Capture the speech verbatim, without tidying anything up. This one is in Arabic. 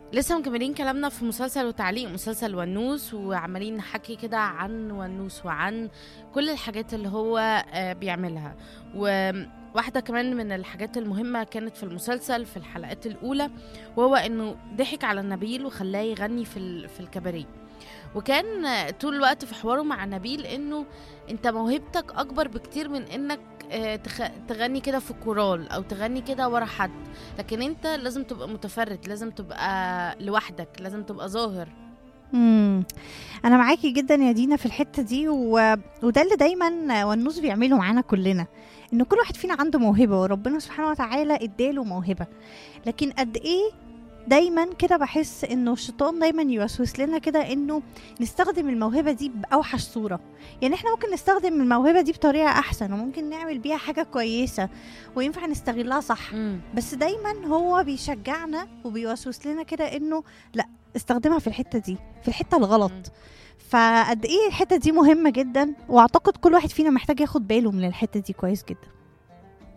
لسه مكملين كلامنا في مسلسل وتعليق مسلسل ونوس، وعمالين نحكي كده عن ونوس وعن كل الحاجات اللي هو آه، بيعملها. وواحدة كمان من الحاجات المهمة كانت في المسلسل في الحلقات الأولى، وهو إنه ضحك على نبيل وخلاه يغني في ال- في الكباريه. وكان آه، طول الوقت في حواره مع نبيل إنه أنت موهبتك أكبر بكتير من إنك آه، تخ- تغني كده في كورال أو تغني كده ورا حد. لكن انت لازم تبقى متفرد، لازم تبقى لوحدك، لازم تبقى ظاهر. امم انا معاكي جدا يا دينا في الحته دي و... وده اللي دايما والنوس بيعمله معانا كلنا، ان كل واحد فينا عنده موهبه وربنا سبحانه وتعالى اداله موهبه. لكن قد ايه دايما كده بحس انه الشيطان دايما يوسوس لنا كده انه نستخدم الموهبه دي باوحش صوره. يعني احنا ممكن نستخدم الموهبه دي بطريقه احسن وممكن نعمل بيها حاجه كويسه وينفع نستغلها صح. مم. بس دايما هو بيشجعنا وبيوسوس لنا كده انه لا، استخدمها في الحته دي، في الحته الغلط. مم. فقد ايه الحته دي مهمه جدا، واعتقد كل واحد فينا محتاج ياخد باله من الحته دي كويس جدا.